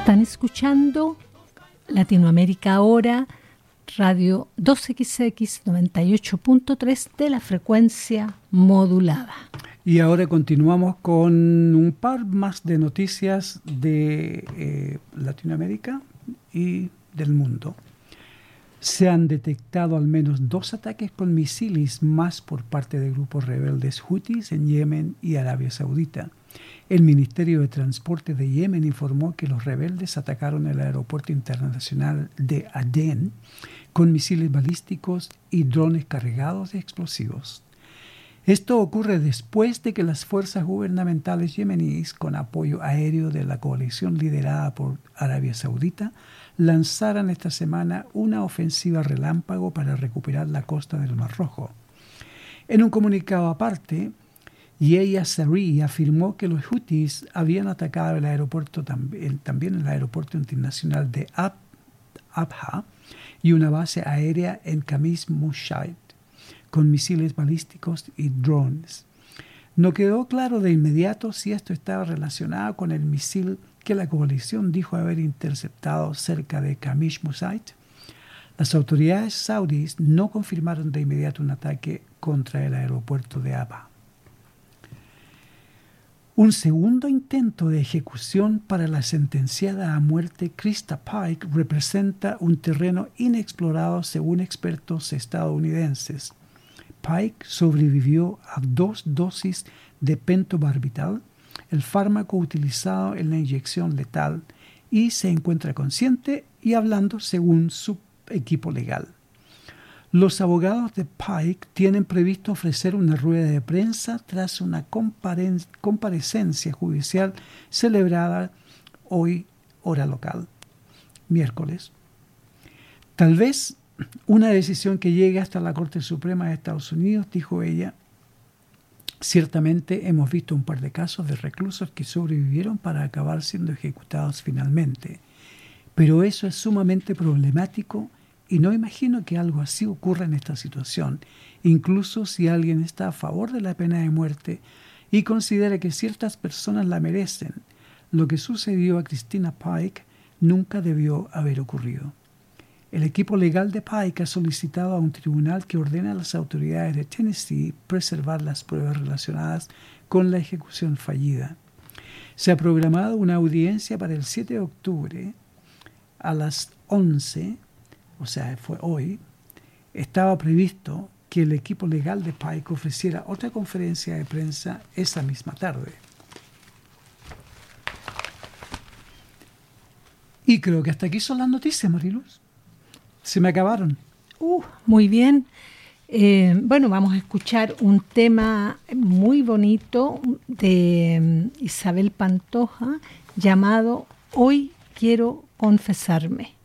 Están escuchando Latinoamérica Ahora, Radio 2XX 98.3 de la frecuencia modulada. Y ahora continuamos con un par más de noticias de Latinoamérica y del mundo. Se han detectado al menos 2 ataques con misiles más por parte de grupos rebeldes hutis en Yemen y Arabia Saudita. El Ministerio de Transporte de Yemen informó que los rebeldes atacaron el aeropuerto internacional de Adén con misiles balísticos y drones cargados de explosivos. Esto ocurre después de que las fuerzas gubernamentales yemeníes, con apoyo aéreo de la coalición liderada por Arabia Saudita, lanzaran esta semana una ofensiva relámpago para recuperar la costa del Mar Rojo. En un comunicado aparte, Yahya Saree afirmó que los hutis habían atacado el aeropuerto también el aeropuerto internacional de Abha y una base aérea en Khamis Mushait con misiles balísticos y drones. No quedó claro de inmediato si esto estaba relacionado con el misil que la coalición dijo haber interceptado cerca de Khamis Mushait. Las autoridades saudíes no confirmaron de inmediato un ataque contra el aeropuerto de Abha. Un segundo intento de ejecución para la sentenciada a muerte Krista Pike representa un terreno inexplorado según expertos estadounidenses. Pike sobrevivió a 2 dosis de pentobarbital, el fármaco utilizado en la inyección letal, y se encuentra consciente y hablando según su equipo legal. Los abogados de Pike tienen previsto ofrecer una rueda de prensa tras una comparecencia judicial celebrada hoy, hora local, miércoles. Tal vez una decisión que llegue hasta la Corte Suprema de Estados Unidos, dijo ella. Ciertamente hemos visto un par de casos de reclusos que sobrevivieron para acabar siendo ejecutados finalmente, pero eso es sumamente problemático y no imagino que algo así ocurra en esta situación, incluso si alguien está a favor de la pena de muerte y considera que ciertas personas la merecen. Lo que sucedió a Christina Pike nunca debió haber ocurrido. El equipo legal de Pike ha solicitado a un tribunal que ordene a las autoridades de Tennessee preservar las pruebas relacionadas con la ejecución fallida. Se ha programado una audiencia para el 7 de octubre a las 11, o sea, fue hoy. Estaba previsto que el equipo legal de Pike ofreciera otra conferencia de prensa esa misma tarde. Y creo que hasta aquí son las noticias, Mariluz. Se me acabaron. Muy bien. Bueno, vamos a escuchar un tema muy bonito de Isabel Pantoja llamado Hoy quiero confesarme.